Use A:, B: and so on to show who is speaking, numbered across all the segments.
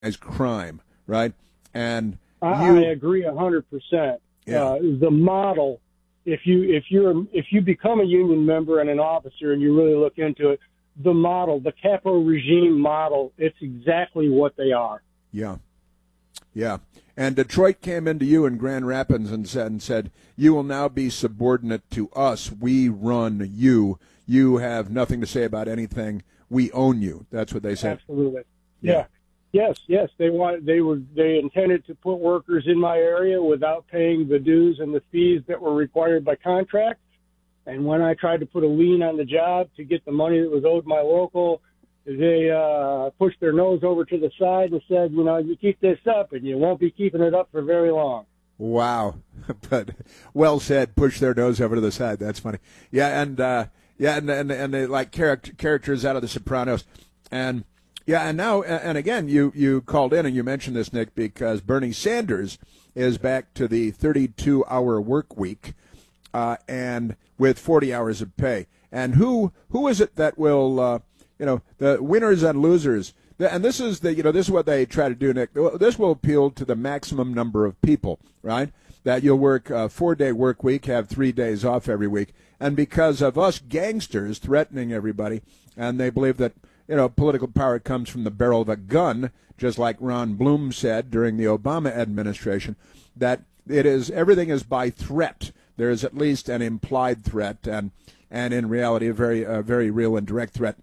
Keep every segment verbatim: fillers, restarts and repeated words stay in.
A: crime, right? And
B: I,
A: you,
B: I agree a hundred percent.
A: Yeah.
B: Uh, the model, if you if you're if you become a union member and an officer and you really look into it, the model, the capo regime model, it's exactly what they are.
A: Yeah, yeah. And Detroit came into you in Grand Rapids and said, and said, you will now be subordinate to us. We run you. You have nothing to say about anything. We own you. That's what they said.
B: Absolutely.
A: Yeah.
B: yeah. Yes, yes. They want. They were. They intended to put workers in my area without paying the dues and the fees that were required by contract. And when I tried to put a lien on the job to get the money that was owed my local, they uh, pushed their nose over to the side and said, you know, you keep this up and you won't be keeping it up for very long.
A: Wow. But well said, push their nose over to the side. That's funny. Yeah, and uh, yeah, and and, and they like character, characters out of The Sopranos. And yeah, and now, and again, you, you called in and you mentioned this, Nick, because Bernie Sanders is back to the thirty-two hour work week uh, and with forty hours of pay. And who who is it that will, uh, you know, the winners and losers? And this is the, you know, this is what they try to do, Nick. This will appeal to the maximum number of people, right? That you'll work a four-day work week, have three days off every week. And because of us gangsters threatening everybody, and they believe that, you know, political power comes from the barrel of a gun, just like Ron Bloom said during the Obama administration, that it is, everything is by threat. There is at least an implied threat, and and in reality, a very, a very real and direct threat.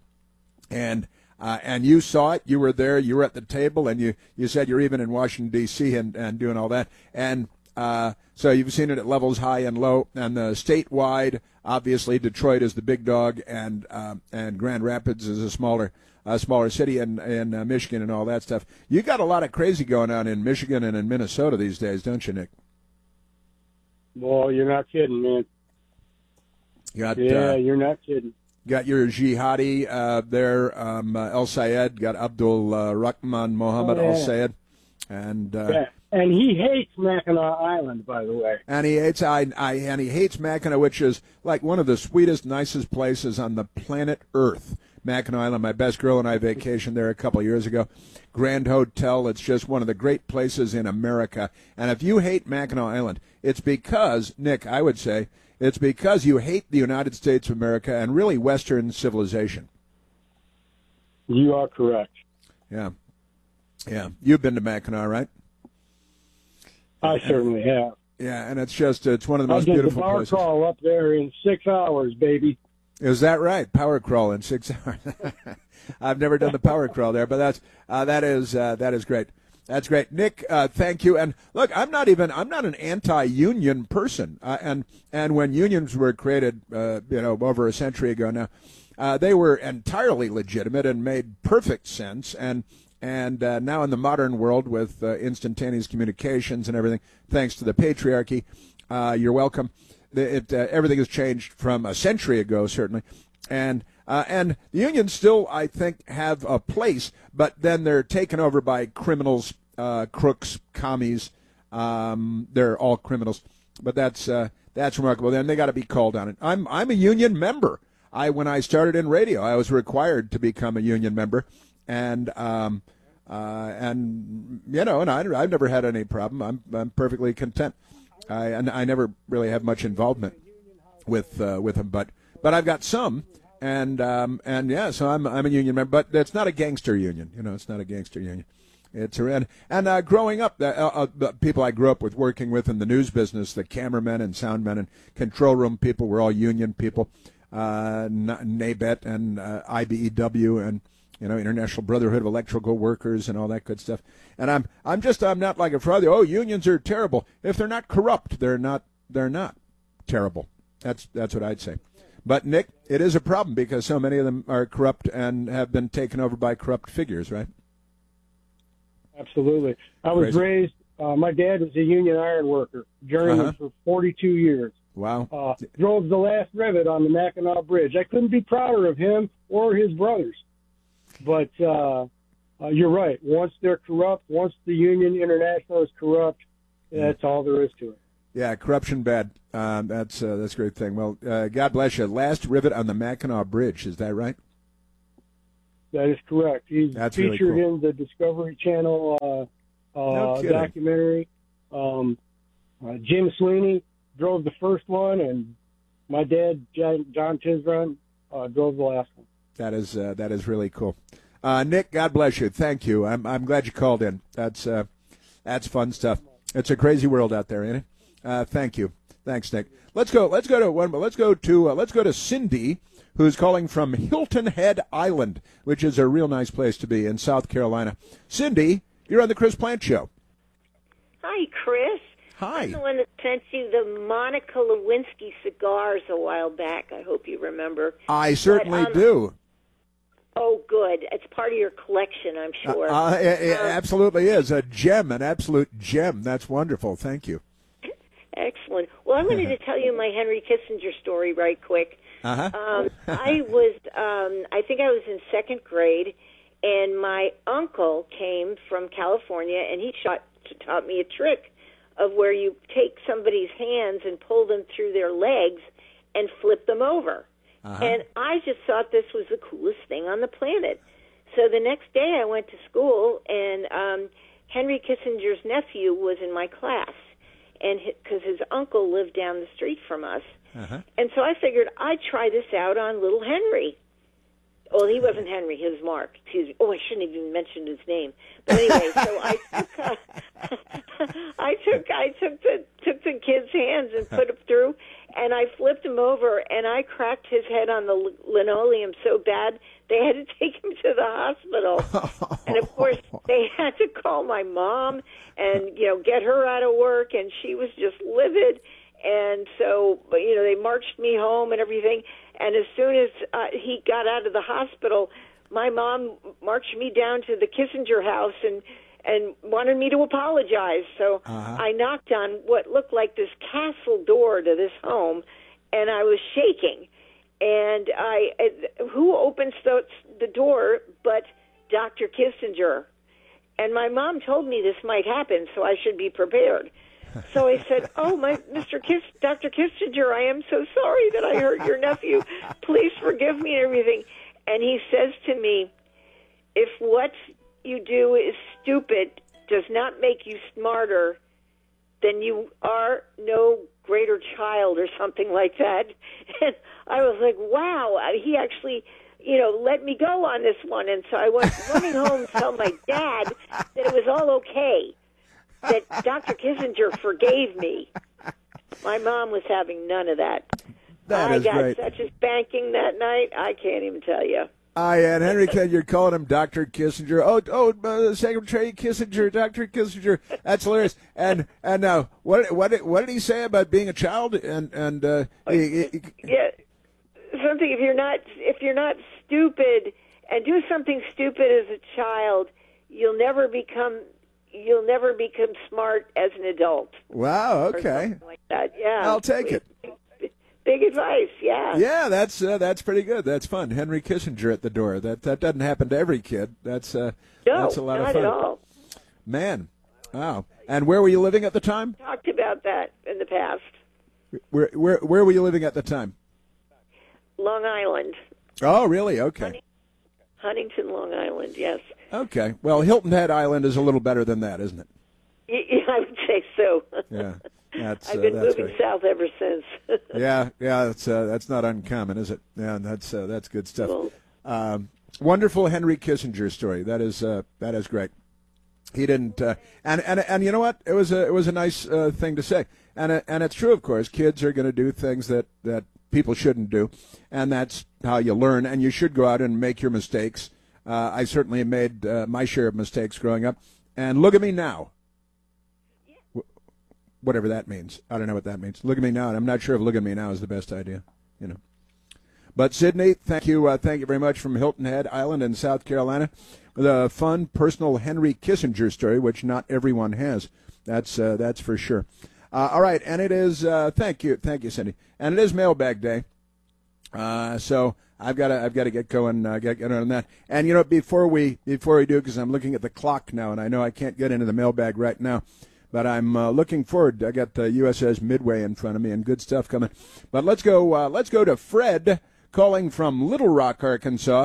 A: And uh, and you saw it. You were there. You were at the table, and you, you said you're even in Washington, D C, and, and doing all that. And uh, so you've seen it at levels high and low. And the statewide, obviously, Detroit is the big dog, and uh, and Grand Rapids is a smaller a smaller city, in, in uh, Michigan and all that stuff. You got a lot of crazy going on in Michigan and in Minnesota these days, don't you, Nick?
B: Well, you're not kidding, man.
A: You got,
B: yeah,
A: uh,
B: you're not kidding.
A: Got your jihadi uh, there, um, uh, El Sayed. Got Abdul uh, Rahman Mohammed
B: oh, yeah.
A: El Sayed, and uh,
B: yeah. and he hates Mackinac Island, by the way.
A: And he hates I, I and he hates Mackinac, which is like one of the sweetest, nicest places on the planet Earth. Mackinac Island. My best girl and I vacationed there a couple of years ago. Grand Hotel. It's just one of the great places in America. And if you hate Mackinac Island, it's because, Nick, I would say, it's because you hate the United States of America and really Western civilization.
B: You are correct.
A: Yeah. Yeah. You've been to Mackinac, right?
B: I and, certainly have.
A: Yeah, and it's just, it's one of the
B: I
A: most
B: did
A: beautiful
B: the power
A: places.
B: crawl up there in six hours, baby.
A: Is that right? Power crawl in six hours. I've never done the power crawl there, but that's uh, that is uh, that is great. That's great, Nick. Uh, thank you. And look, I'm not even I'm not an anti-union person. Uh, and and when unions were created, uh, you know, over a century ago now, uh, they were entirely legitimate and made perfect sense. And and uh, now in the modern world with uh, instantaneous communications and everything, thanks to the patriarchy, uh, you're welcome. It, uh, everything has changed from a century ago, certainly, and uh, and the unions still, I think, have a place, but then they're taken over by criminals, uh, crooks, commies. Um, they're all criminals, but that's uh, that's remarkable. Then they got to be called on it. I'm I'm a union member. I when I started in radio, I was required to become a union member, and um, uh, and you know, and I I've never had any problem. I'm I'm perfectly content. I, and I never really have much involvement with uh, with them, but but I've got some, and um, and yeah, so I'm I'm a union member, but it's not a gangster union, you know, it's not a gangster union. It's a, and and uh, growing up, the, uh, uh, the people I grew up with, working with in the news business, the cameramen and soundmen and control room people were all union people, uh, NABET and uh, I B E W and. You know, International Brotherhood of Electrical Workers and all that good stuff. And I'm I'm just I'm not like a fraud. Oh, unions are terrible. If they're not corrupt, they're not they're not terrible. That's that's what I'd say. But Nick, it is a problem because so many of them are corrupt and have been taken over by corrupt figures, right?
B: Absolutely. I was
A: Crazy.
B: raised. Uh, my dad was a union iron worker, journeyman
A: Uh-huh.
B: for forty-two years.
A: Wow.
B: Uh, drove the last rivet on the Mackinac Bridge. I couldn't be prouder of him or his brothers. But uh, uh, you're right. Once they're corrupt, once the Union International is corrupt, that's all there is to it.
A: Yeah, corruption bad. Um, that's uh, that's a great thing. Well, uh, God bless you. Last rivet on the Mackinac Bridge. Is that right?
B: That is correct. He's
A: That's
B: featured
A: really cool.
B: in the Discovery Channel uh, uh,
A: No kidding.
B: documentary. Um, uh, Jim Sweeney drove the first one, and my dad, John, John Tisron, uh, drove the last one.
A: That is uh, that is really cool. Uh, Nick, God bless you. Thank you. I'm I'm glad you called in. That's uh, that's fun stuff. It's a crazy world out there, ain't it? Uh, thank you. Thanks, Nick. Let's go. Let's go to one. Let's go to uh, let's go to Cindy, who's calling from Hilton Head Island, which is a real nice place to be in South Carolina. Cindy, you're on the Chris Plant Show.
C: Hi, Chris.
A: Hi.
C: I'm the one that sent you the Monica Lewinsky cigars a while back. I hope you remember.
A: I certainly
C: but, um,
A: do.
C: Oh, good. It's part of your collection, I'm sure.
A: Uh, it, it
C: um,
A: absolutely is. A gem, an absolute gem. That's wonderful. Thank you.
C: Excellent. Well, I wanted to tell you my Henry Kissinger story right quick.
A: Uh-huh.
C: Um, I was, um, I think I was in second grade, and my uncle came from California, and he shot, taught me a trick of where you take somebody's hands and pull them through their legs and flip them over.
A: Uh-huh.
C: And I just thought this was the coolest thing on the planet. So the next day I went to school, and um, Henry Kissinger's nephew was in my class, and because his uncle lived down the street from us.
A: Uh-huh.
C: And so I figured I'd try this out on little Henry. Well, he wasn't Henry. He was Mark. Excuse me. Oh, I shouldn't have even mentioned his name. But anyway, so I took, uh, I took, I took the took the kid's hands and put him through, and I flipped him over, and I cracked his head on the linoleum so bad they had to take him to the hospital. And of course, they had to call my mom and you know get her out of work, and she was just livid. And so, you know, they marched me home and everything. And as soon as uh, he got out of the hospital, my mom marched me down to the Kissinger house and, and wanted me to apologize. So
A: uh-huh.
C: I knocked on what looked like this castle door to this home, and I was shaking. And I, uh, who opens the, the door but Doctor Kissinger? And my mom told me this might happen, so I should be prepared. So I said, "Oh, my Mister Kiss, Doctor Kissinger, I am so sorry that I hurt your nephew. Please forgive me and everything." And he says to me, "If what you do is stupid, does not make you smarter, then you are no greater child," or something like that. And I was like, "Wow!" He actually, you know, let me go on this one. And so I went running home to tell my dad that it was all okay, that Doctor Kissinger forgave me. My mom was having none of that.
A: That
C: I
A: is
C: got
A: great.
C: such a spanking that night, I can't even tell you.
A: I and Henry, you're calling him Doctor Kissinger. Oh, oh, uh, Secretary Kissinger, Doctor Kissinger. That's hilarious. And and now, what what did, what did he say about being a child? And and uh, he, he,
C: yeah, something. If you're not if you're not stupid and do something stupid as a child, you'll never become. You'll never become smart as an adult.
A: Wow. Okay.
C: Like that. Yeah.
A: I'll take it.
C: Big, big advice. Yeah.
A: Yeah, that's uh, that's pretty good. That's fun. Henry Kissinger at the door. That that doesn't happen to every kid. That's uh,
C: no,
A: that's a lot
C: not
A: of fun.
C: at all.
A: Man. Wow. And where were you living at the time?
C: Talked about that in the past.
A: Where where where were you living at the time?
C: Long Island.
A: Oh, really? Okay.
C: Huntington, Long Island. Yes.
A: Okay. Well, Hilton Head Island is a little better than that, isn't it?
C: Yeah, I would say so.
A: Yeah. That's,
C: I've
A: uh,
C: been
A: that's
C: moving
A: great.
C: south ever since.
A: Yeah, yeah, that's uh, that's not uncommon, is it? Yeah, that's uh, that's good stuff.
C: Well,
A: Um, wonderful Henry Kissinger story. That is uh, that is great. He didn't, uh, and and and you know what? It was a it was a nice uh, thing to say, and uh, and it's true. Of course, kids are going to do things that that people shouldn't do, and that's how you learn. And you should go out and make your mistakes. Uh, I certainly made uh, my share of mistakes growing up, and look at me now. Whatever that means. I don't know what that means. Look at me now, and I'm not sure if look at me now is the best idea, you know. But Sydney, thank you, uh, thank you very much from Hilton Head Island in South Carolina, with a fun personal Henry Kissinger story, which not everyone has. That's uh, that's for sure. Uh, all right, and it is. Uh, thank you, thank you, Cindy. And it is Mailbag Day, uh, so I've got to I've got to get going, uh, get, get on that. And you know, before we before we do, because I'm looking at the clock now, and I know I can't get into the mailbag right now. But I'm uh, looking forward. I got the U S S Midway in front of me, and good stuff coming. But let's go. Uh, let's go to Fred calling from Little Rock, Arkansas.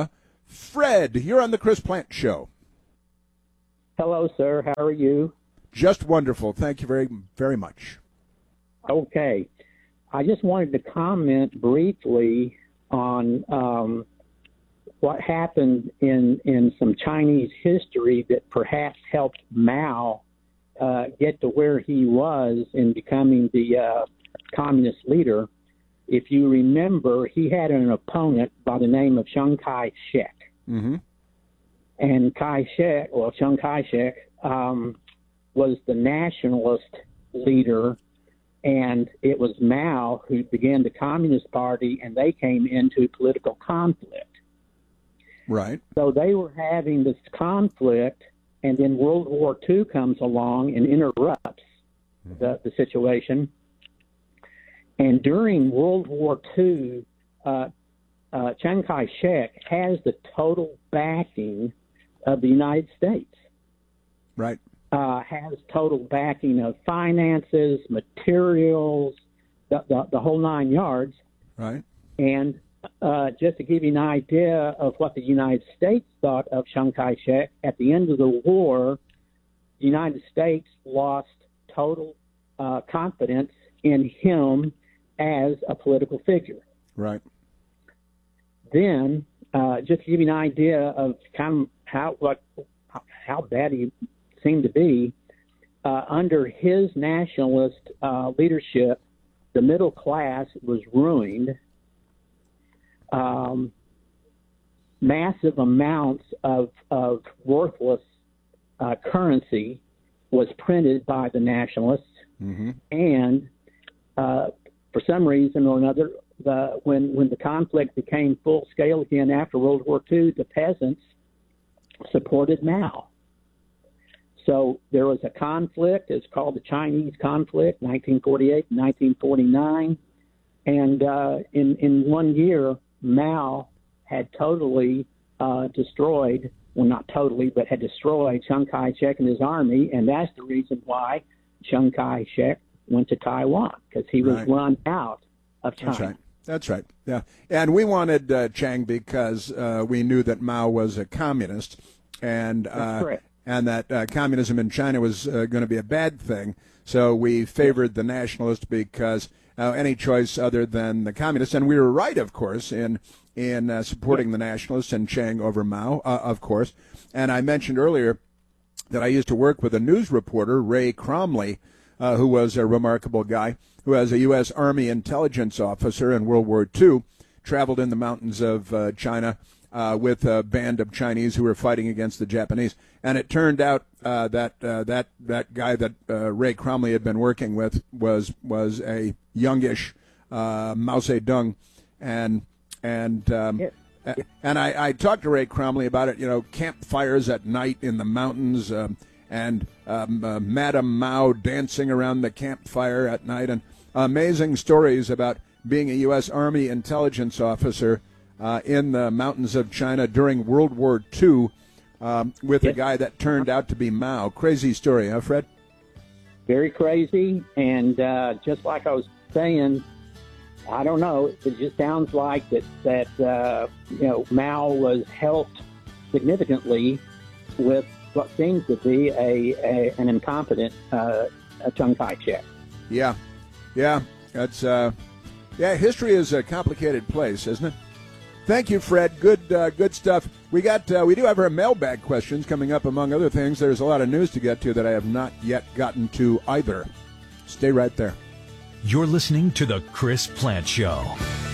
A: Fred, you're on the Chris Plante Show.
D: Hello, sir. How are you?
A: Just wonderful. Thank you very, very much.
D: Okay. I just wanted to comment briefly on um, what happened in, in some Chinese history that perhaps helped Mao uh, get to where he was in becoming the uh, communist leader. If you remember, he had an opponent by the name of Chiang Kai-shek.
A: Mm-hmm.
D: And Kai-shek, well, Chiang Kai-shek um, was the nationalist leader, and it was Mao who began the Communist Party, and they came into political conflict.
A: Right.
D: So they were having this conflict, and then World War Two comes along and interrupts mm-hmm. the, the situation. And during World War Two, uh, uh, Chiang Kai-shek has the total backing of the United States.
A: Right.
D: Uh, has total backing of finances, materials, the, the, the whole nine yards.
A: Right.
D: And uh, just to give you an idea of what the United States thought of Chiang Kai-shek, at the end of the war, the United States lost total uh, confidence in him as a political figure.
A: Right.
D: Then, uh, just to give you an idea of kind of how what how bad he seemed to be, uh, under his nationalist uh, leadership, the middle class was ruined. Um, massive amounts of, of worthless uh, currency was printed by the nationalists,
A: mm-hmm.
D: and uh, for some reason or another, the, when when the conflict became full scale again after World War Two, the peasants supported Mao. So there was a conflict. It's called the Chinese conflict, nineteen forty-eight, nineteen forty-nine. And uh, in, in one year, Mao had totally uh, destroyed, well, not totally, but had destroyed Chiang Kai-shek and his army. And that's the reason why Chiang Kai-shek went to Taiwan, because he was
A: right.
D: run out of China.
A: That's right. That's right. Yeah. And we wanted uh, Chiang because uh, we knew that Mao was a communist. And uh, and that uh, communism in China was uh, going to be a bad thing. So we favored the nationalists because uh, any choice other than the communists, and we were right, of course, in in uh, supporting the nationalists and Chiang over Mao, uh, of course. And I mentioned earlier that I used to work with a news reporter, Ray Cromley, uh, who was a remarkable guy, who was a U S Army intelligence officer in World War Two, traveled in the mountains of uh, China Uh, with a band of Chinese who were fighting against the Japanese. And it turned out uh, that uh, that that guy that uh, Ray Cromley had been working with was was a youngish uh, Mao Zedong, and and um,
D: yeah. Yeah.
A: and I, I talked to Ray Cromley about it. You know, campfires at night in the mountains, um, and um, uh, Madame Mao dancing around the campfire at night, and amazing stories about being a U S Army intelligence officer Uh, in the mountains of China during World War Two um, with
D: yes.
A: a guy that turned out to be Mao. Crazy story, huh, Fred?
D: Very crazy. And uh, just like I was saying, I don't know, it just sounds like that, that uh, you know, Mao was helped significantly with what seems to be a, a an incompetent uh, Chiang Kai-shek.
A: Yeah, yeah, that's uh, yeah. History is a complicated place, isn't it? Thank you, Fred. Good, uh, good stuff. We got, uh, we do have our mailbag questions coming up. Among other things, there's a lot of news to get to that I have not yet gotten to either. Stay right there.
E: You're listening to the Chris Plante Show.